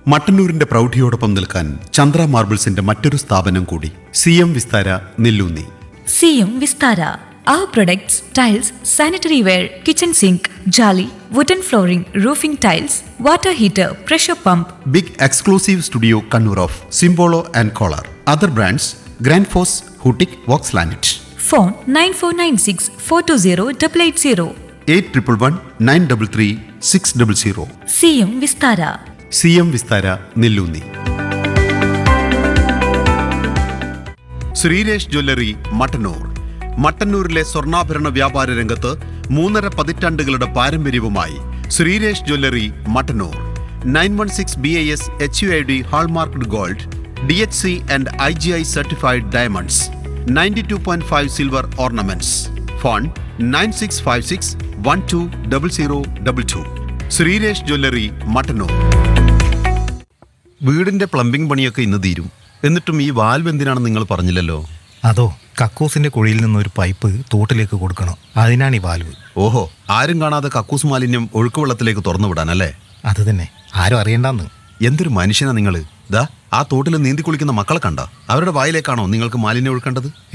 മട്ടന്നൂരിന്റെ പ്രൗഢിയോടൊപ്പം നിൽക്കാൻ ചന്ദ്ര മാർബിൾസിന്റെ മറ്റൊരു സ്ഥാപനം കൂടി, CM Vistara Nelloonni. CM Vistara. Our products, tiles, sanitary ware, kitchen sink, jolly, wooden flooring, roofing tiles, water heater, pressure pump. Big exclusive studio Kannur of സിംബോളോ and collar. Other brands grand FOSS, ഹൂട്ടിക്, Woakes ലാനറ്റ്. Phone 9496 420 880. 8111 933 600. CM Vistara. CM Vistara Nelloonni. Sreeresh jewellery Mattannur. മട്ടന്നൂരിലെ സ്വർണ്ണാഭരണ വ്യാപാര രംഗത്ത് 3.5 പതിറ്റാണ്ടുകളുടെ പാരമ്പര്യവുമായി Sreeresh jewellery Mattannur. 916 BIS HUID hallmarked gold, DHC and IGI certified diamonds, 92.5 silver ornaments. Phone 9656120022. Sreeresh jewellery Mattannur. വീടിന്റെ plumbing പണിയൊക്കെ ഇന്ന് തീരും. എന്നിട്ടും ഈ വാൽവ് എന്തിനാണെന്ന് നിങ്ങൾ പറഞ്ഞില്ലല്ലോ. അതോ, കക്കൂസിന്റെ കുഴിയിൽ നിന്നൊരു പൈപ്പ് തോട്ടിലേക്ക് കൊടുക്കണം, അതിനാണ് ഈ വാൽവ്. ഓഹോ, ആരും കാണാതെ കക്കൂസ് മാലിന്യം ഒഴുക്കുവെള്ളത്തിലേക്ക് തുറന്നു വിടാനല്ലേ? അത് തന്നെ, ആരും അറിയണ്ടെന്ന്. എന്തൊരു മനുഷ്യനാ നിങ്ങള്! ദാ ആ തോട്ടിൽ നീന്തി കുളിക്കുന്ന മക്കളെ കണ്ട, അവരുടെ വായിലേക്കാണോ നിങ്ങൾക്ക് മാലിന്യം ഒഴുക്കേണ്ടത്?